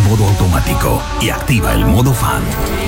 modo automático y activa el modo fan.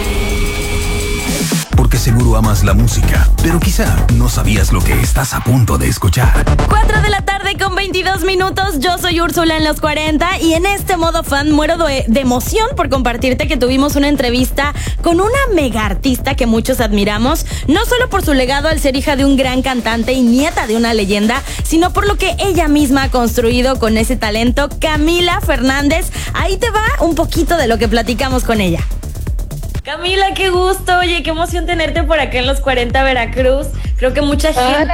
Porque seguro amas la música, pero quizá no sabías lo que estás a punto de escuchar. 4 de la tarde con 22 minutos. Yo soy Úrsula en los 40 y en este modo fan muero de emoción por compartirte que tuvimos una entrevista con una mega artista que muchos admiramos, no solo por su legado al ser hija de un gran cantante y nieta de una leyenda, sino por lo que ella misma ha construido con ese talento. Camila Fernández, ahí te va un poquito de lo que platicamos con ella. Camila, qué gusto, oye, qué emoción tenerte por acá en los 40 Veracruz. Creo que mucha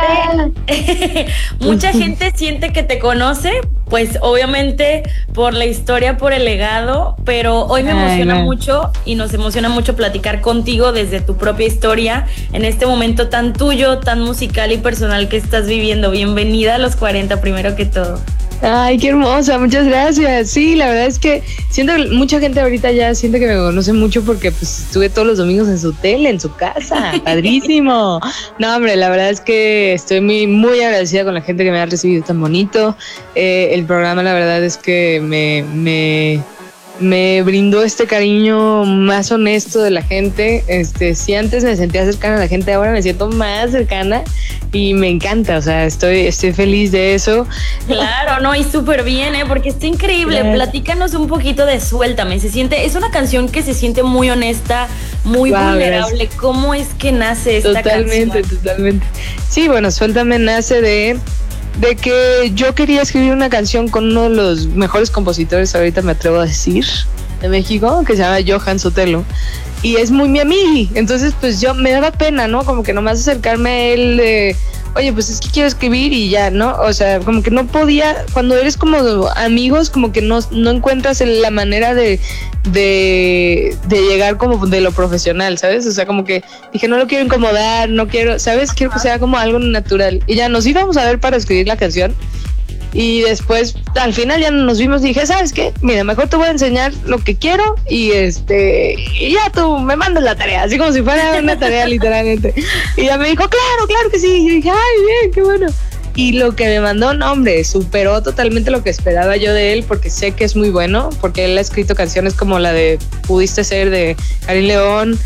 gente siente que te conoce, pues obviamente por la historia, por el legado, pero hoy me emociona mucho y nos emociona mucho platicar contigo desde tu propia historia en este momento tan tuyo, tan musical y personal que estás viviendo. Bienvenida a los 40 primero que todo. Ay, qué hermosa, muchas gracias. Sí, la verdad es que siento que mucha gente ahorita ya siente que me conoce mucho porque pues estuve todos los domingos en su tele, en su casa, padrísimo. No, hombre, la verdad es que estoy muy, muy agradecida con la gente que me ha recibido tan bonito. El programa, la verdad es que me brindó este cariño más honesto de la gente. Si antes me sentía cercana a la gente, ahora me siento más cercana y me encanta, o sea, estoy feliz de eso. Claro, no, y súper bien, porque está increíble. Platícanos un poquito de Suéltame. Es una canción que se siente muy honesta, muy vulnerable. Gracias. ¿Cómo es que nace esta canción? Totalmente. Sí, bueno, Suéltame nace de que yo quería escribir una canción con uno de los mejores compositores, ahorita me atrevo a decir, de México, que se llama Johan Sotelo, y es muy mi amigo. Entonces pues yo me daba pena, ¿no? Como que nomás acercarme a él de, oye, pues es que quiero escribir y ya, ¿no? O sea, como que no podía, cuando eres como amigos, como que no encuentras la manera de llegar como de lo profesional, ¿sabes? O sea, como que dije, no lo quiero incomodar, no quiero, ¿sabes? Quiero que sea como algo natural. Y ya nos íbamos a ver para escribir la canción. Y después, al final ya nos vimos y dije, ¿sabes qué? Mira, mejor te voy a enseñar lo que quiero y ya tú me mandas la tarea, así como si fuera una tarea literalmente. Y ya me dijo, claro que sí. Y yo dije, ay, bien, qué bueno. Y lo que me mandó, no, hombre, superó totalmente lo que esperaba yo de él, porque sé que es muy bueno, porque él ha escrito canciones como la de Pudiste Ser de Karim León,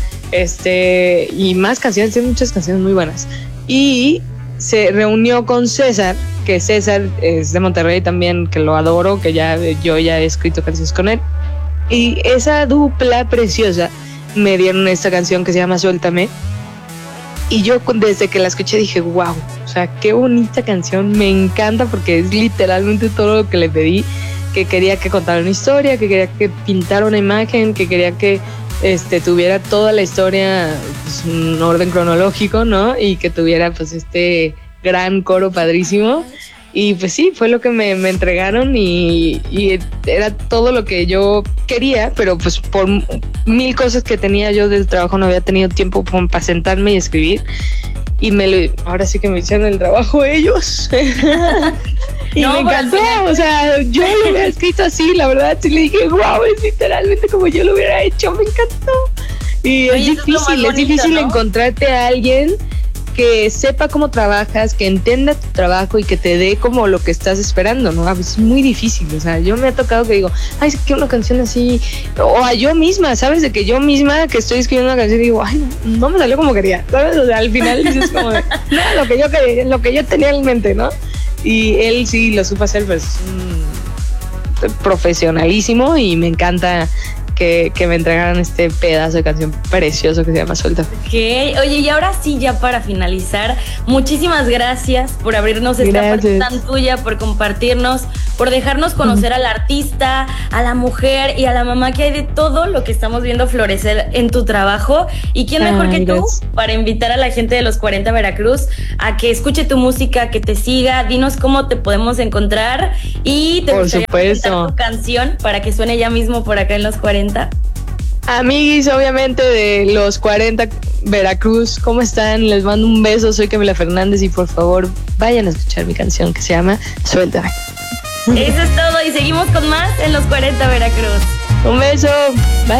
y más canciones, tiene muchas canciones muy buenas. Y se reunió con César, que César es de Monterrey también, que lo adoro, que yo ya he escrito canciones con él. Y esa dupla preciosa me dieron esta canción que se llama Suéltame. Y yo desde que la escuché dije, wow, o sea, qué bonita canción, me encanta porque es literalmente todo lo que le pedí, que quería que contara una historia, que quería que pintara una imagen, que quería que tuviera toda la historia, pues, un orden cronológico, ¿no? Y que tuviera pues este gran coro padrísimo. Y pues sí, fue lo que me entregaron y era todo lo que yo quería, pero pues por mil cosas que tenía yo del trabajo no había tenido tiempo para sentarme y escribir. Y ahora sí que me hicieron el trabajo ellos. Y no, me encantó, o sea, yo lo hubiera escrito así, la verdad, sí le dije, wow, es literalmente como yo lo hubiera hecho, me encantó. Y es difícil, ¿no? Encontrarte a alguien que sepa cómo trabajas, que entienda tu trabajo y que te dé como lo que estás esperando, ¿no? A veces es muy difícil, o sea, yo me ha tocado que digo, ay, es que quiero una canción así, o a yo misma, ¿sabes? De que yo misma que estoy escribiendo una canción digo, ay, no me salió como quería, ¿sabes? O sea, al final dices como, no, lo que yo quería, lo que yo tenía en mente, ¿no? Y él sí lo supo hacer, pues, profesionalísimo y me encanta que me entregaran este pedazo de canción precioso que se llama Suéltame. Ok, oye, y ahora sí, ya para finalizar, muchísimas gracias por abrirnos esta parte tan tuya, por compartirnos, por dejarnos conocer al artista, a la mujer y a la mamá que hay de todo lo que estamos viendo florecer en tu trabajo. ¿Y quién mejor que tú para invitar a la gente de los 40 Veracruz a que escuche tu música, que te siga? Dinos cómo te podemos encontrar y te gustaría presentar tu canción para que suene ya mismo por acá en los 40. Amiguis, obviamente de los 40 Veracruz, ¿cómo están? Les mando un beso, soy Camila Fernández y por favor vayan a escuchar mi canción que se llama Suéltame. Eso es todo y seguimos con más en los 40 Veracruz. Un beso, bye.